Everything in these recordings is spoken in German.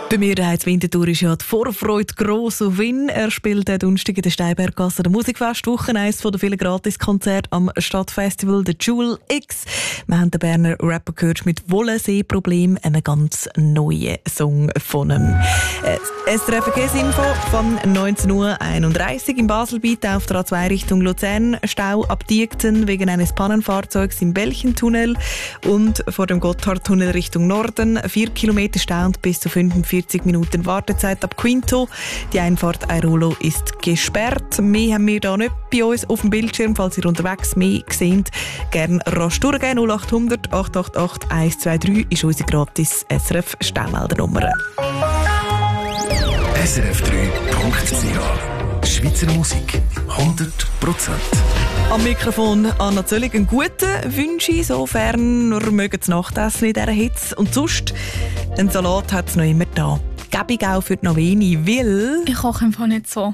Bei mir daheim in Winterthur ist ja die Vorfreude gross auf ihn. Er spielt am Donnerstag in der Steinberggasse der Musikfestwoche, eines von den vielen Gratiskonzerten am Stadtfestival «The Jewel X». Wir haben den Berner Rapper gehört mit «Wollensee-Problem», einem ganz neuen Song von ihm. SRF Verkehrsinfo von 19.31 Uhr in Baselbiet auf der A2 Richtung Luzern. Stau ab Diekten wegen eines Pannenfahrzeugs im Belchentunnel und vor dem Gotthardtunnel Richtung Norden. 4 Kilometer Stau und bis zu 45 Minuten Wartezeit ab Quinto. Die Einfahrt Airolo ist gesperrt. Mehr haben wir da nicht bei uns auf dem Bildschirm. Falls ihr unterwegs mehr seht, gerne rasch durchgehen. 0800 888 123 ist unsere gratis SRF Staumeldernummer. srf3.ch Schweizer Musik 100%. Am Mikrofon Anna Zöllig. Einen guten Wünsche, sofern wir mögen das Nachtessen in dieser Hitze. Und sonst, einen Salat hat es noch immer da. Gäbig auch für die Noveni, weil... Ich koche einfach nicht so.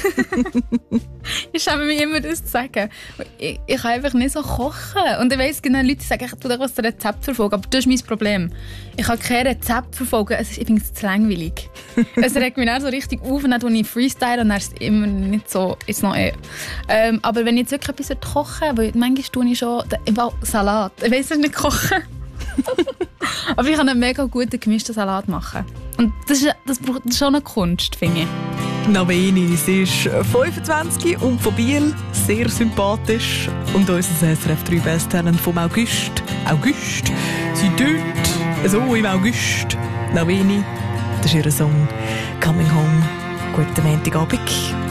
Ich schäme mich immer, das zu sagen. Ich kann einfach nicht so kochen. Und ich weiss genau, Leute sagen, ich tue doch das Rezept verfolgen. Aber das ist mein Problem. Ich kann kein Rezept verfolgen. Ich finde es zu langweilig. Es regt mich auch so richtig auf, und dann tue ich Freestyle und dann ist es immer nicht so. Ist noch aber wenn ich jetzt wirklich etwas kochen würde, manchmal tue ich schon Salat. Ich weiss es nicht kochen. Aber ich kann einen mega guten gemischten Salat machen. Und das ist schon eine Kunst, finde ich. Noveni, sie ist 25 und von Biel, sehr sympathisch. Und unser SRF 3 Besttalent vom August. Sie tönt so im August. Noveni, das ist ihr Song «Coming Home». Guten Montagabend.